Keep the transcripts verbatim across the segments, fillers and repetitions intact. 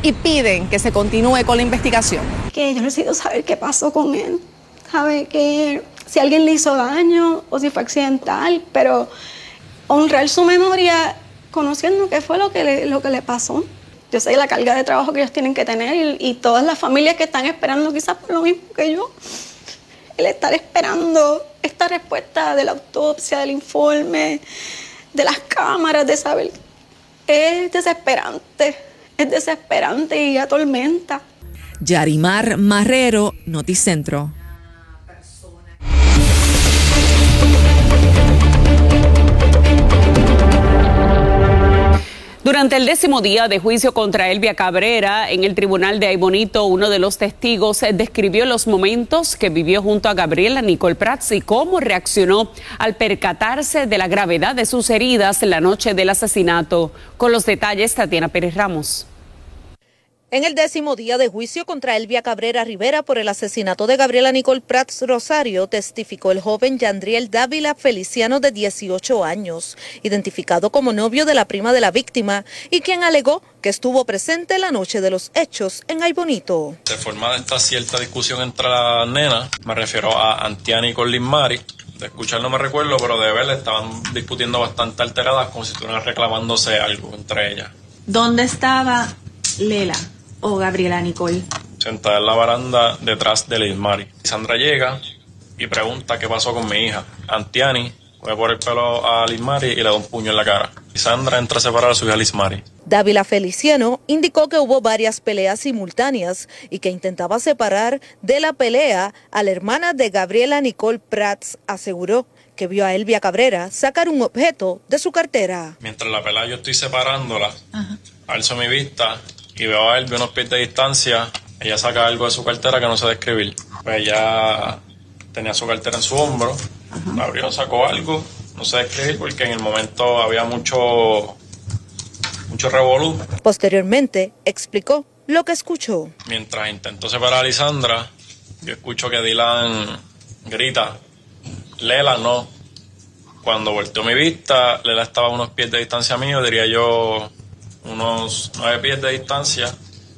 y piden que se continúe con la investigación. Que yo necesito saber qué pasó con él, sabe que si alguien le hizo daño o si fue accidental, pero honrar su memoria conociendo qué fue lo que le, lo que le pasó. Yo sé la carga de trabajo que ellos tienen que tener y, y todas las familias que están esperando quizás por lo mismo que yo. El estar esperando esta respuesta de la autopsia, del informe, de las cámaras, de saber, es desesperante, es desesperante y atormenta. Yarimar Marrero, Noticentro. Durante el décimo día de juicio contra Elvia Cabrera en el tribunal de Aybonito, uno de los testigos describió los momentos que vivió junto a Gabriela Nicole Prats y cómo reaccionó al percatarse de la gravedad de sus heridas la noche del asesinato. Con los detalles, Tatiana Pérez Ramos. En el décimo día de juicio contra Elvia Cabrera Rivera por el asesinato de Gabriela Nicole Prats Rosario, testificó el joven Yandriel Dávila Feliciano, de dieciocho años, identificado como novio de la prima de la víctima y quien alegó que estuvo presente la noche de los hechos en Aybonito. Se forma esta cierta discusión entre las nenas, me refiero a Antiani con Lismari. De escuchar no me recuerdo, pero de verla estaban discutiendo bastante alteradas, como si estuvieran reclamándose algo entre ellas. ¿Dónde estaba Lela o Gabriela Nicole? Sentada en la baranda detrás de Lismari. Sandra llega y pregunta qué pasó con mi hija. Antiani coge por el pelo a Lismari y le da un puño en la cara. Y Sandra entra a separar a su hija Lismari. Dávila Feliciano indicó que hubo varias peleas simultáneas y que intentaba separar de la pelea a la hermana de Gabriela Nicole Prats. Aseguró que vio a Elvia Cabrera sacar un objeto de su cartera. Mientras la pelea yo estoy separándola, uh-huh. alzo mi vista y veo a Elvia unos pies de distancia. Ella saca algo de su cartera que no sé describir. Pues ella tenía su cartera en su hombro, uh-huh. la abrió, sacó algo, no sé describir porque en el momento había mucho, mucho revolú. Posteriormente explicó lo que escuchó. Mientras intentó separar a Lisandra, yo escucho que Dylan grita, Lela no. Cuando volteó mi vista, Lela estaba a unos pies de distancia mío, diría yo unos nueve pies de distancia,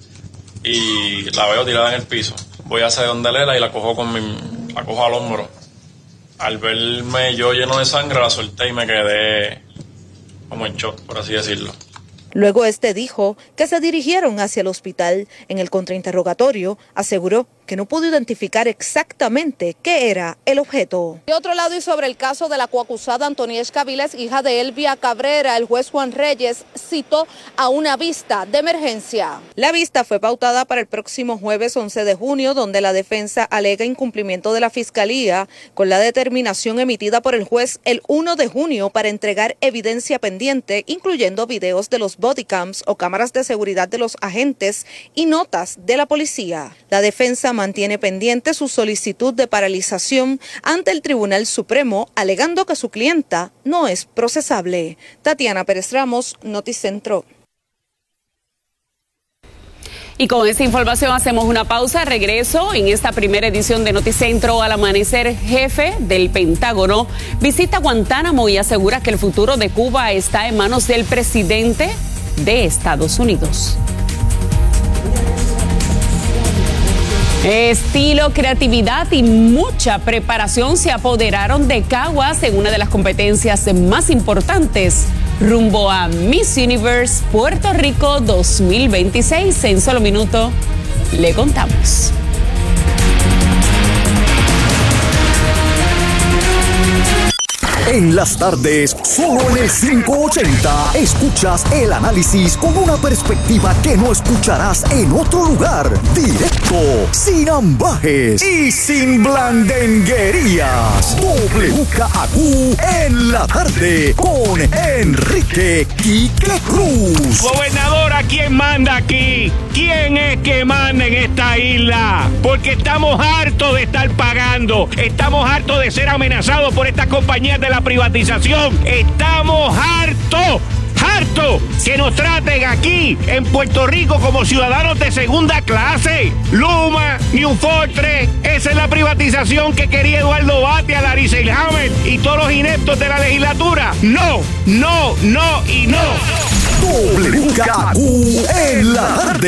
y la veo tirada en el piso. Voy hacia donde Lela y la cojo con mi, la cojo al hombro. Al verme yo lleno de sangre, la solté y me quedé como en shock, por así decirlo. Luego este dijo que se dirigieron hacia el hospital. En el contrainterrogatorio aseguró que no pudo identificar exactamente qué era el objeto. De otro lado, y sobre el caso de la coacusada Antoniesca Viles, hija de Elvia Cabrera, el juez Juan Reyes citó a una vista de emergencia. La vista fue pautada para el próximo jueves once de junio, donde la defensa alega incumplimiento de la fiscalía con la determinación emitida por el juez el uno de junio para entregar evidencia pendiente, incluyendo videos de los bodycams o cámaras de seguridad de los agentes y notas de la policía. La defensa mantiene pendiente su solicitud de paralización ante el Tribunal Supremo, alegando que su clienta no es procesable. Tatiana Pérez Ramos, Noticentro. Y con esta información hacemos una pausa. Regreso en esta primera edición de Noticentro al amanecer. Jefe del Pentágono visita Guantánamo y asegura que el futuro de Cuba está en manos del presidente de Estados Unidos. Estilo, creatividad y mucha preparación se apoderaron de Caguas en una de las competencias más importantes rumbo a Miss Universe Puerto Rico dos mil veintiséis. En solo minuto le contamos. En las tardes, solo en el quinientos ochenta, escuchas el análisis con una perspectiva que no escucharás en otro lugar. Directo, sin ambajes y sin blandenguerías. W K A Q en la tarde con Enrique Quique Cruz. Gobernadora, ¿quién manda aquí? ¿Quién es que manda en esta isla? Porque estamos hartos de estar pagando. Estamos hartos de ser amenazados por estas compañías de la privatización. Estamos hartos, hartos que nos traten aquí en Puerto Rico como ciudadanos de segunda clase. Luma, New Fortress, esa es la privatización que quería Eduardo Batia, Larry Selhammer y todos los ineptos de la legislatura. No, no, no y no. W K A Q en la tarde.